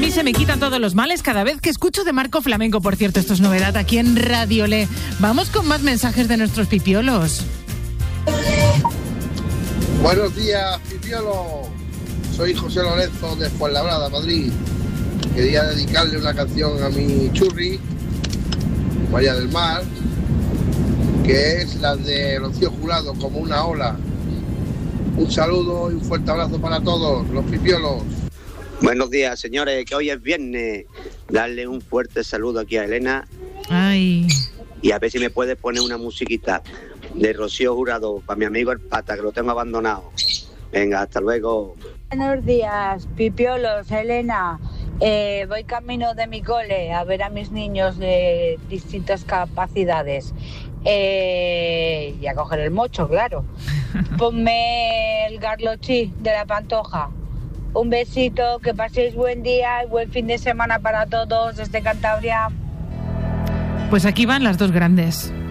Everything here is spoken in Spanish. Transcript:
mí se me quitan todos los males cada vez que escucho de Marco Flamenco. Por cierto, esto es novedad aquí en Radio Le. Vamos con más mensajes de nuestros pipiolos. Buenos días, pipiolo. Soy José Lorenzo de Fuenlabrada, Madrid. Quería dedicarle una canción a mi churri, María del Mar, que es la de Rocío Jurado, Como una ola. Un saludo y un fuerte abrazo para todos los pipiolos. Buenos días, señores, que hoy es viernes. Darle un fuerte saludo aquí a Elena. Ay. Y a ver si me puede poner una musiquita de Rocío Jurado para mi amigo el Pata, que lo tengo abandonado. Venga, hasta luego. Buenos días, pipiolos, Elena. Voy camino de mi cole a ver a mis niños de distintas capacidades. Y a coger el mocho, claro. Ponme el garlochí de la Pantoja. Un besito, que paséis buen día y buen fin de semana para todos desde Cantabria. Pues aquí van las dos grandes.